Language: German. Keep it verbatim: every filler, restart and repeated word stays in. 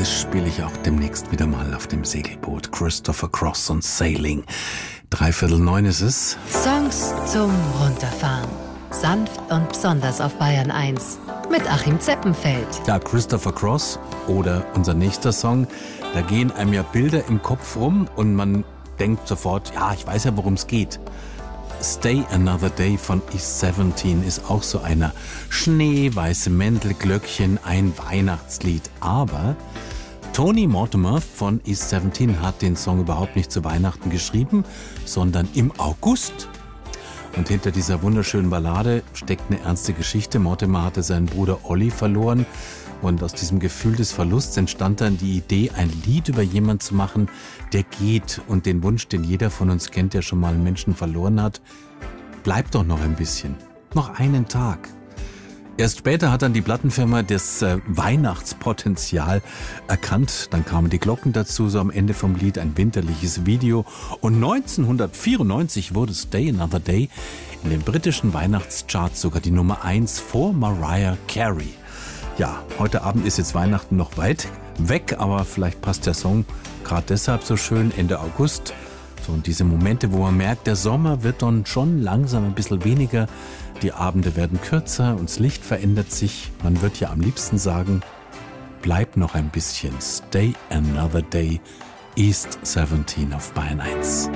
Englisch spiele ich auch demnächst wieder mal auf dem Segelboot. Christopher Cross und Sailing. Dreiviertel neun ist es. Songs zum Runterfahren. Sanft und besonders auf Bayern eins. Mit Achim Zeppenfeld. Ja, Christopher Cross oder unser nächster Song. Da gehen einem ja Bilder im Kopf rum und man denkt sofort, ja, ich weiß ja, worum es geht. Stay Another Day von East siebzehn ist auch so einer. Schnee, weiße Mäntel, Glöckchen, ein Weihnachtslied. Aber Tony Mortimer von East siebzehn hat den Song überhaupt nicht zu Weihnachten geschrieben, sondern im August. Und hinter dieser wunderschönen Ballade steckt eine ernste Geschichte. Mortimer hatte seinen Bruder Olli verloren. Und aus diesem Gefühl des Verlusts entstand dann die Idee, ein Lied über jemanden zu machen, der geht. Und den Wunsch, den jeder von uns kennt, der schon mal einen Menschen verloren hat, bleibt doch noch ein bisschen. Noch einen Tag. Erst später hat dann die Plattenfirma das äh, Weihnachtspotenzial erkannt. Dann kamen die Glocken dazu, so am Ende vom Lied ein winterliches Video. Und neunzehnhundertvierundneunzig wurde Stay Another Day in den britischen Weihnachtscharts sogar die Nummer eins vor Mariah Carey. Ja, heute Abend ist jetzt Weihnachten noch weit weg, aber vielleicht passt der Song gerade deshalb so schön Ende August. So, und diese Momente, wo man merkt, der Sommer wird dann schon langsam ein bisschen weniger, die Abende werden kürzer und das Licht verändert sich. Man wird ja am liebsten sagen, bleib noch ein bisschen. Stay Another Day, East siebzehn auf Bayern eins.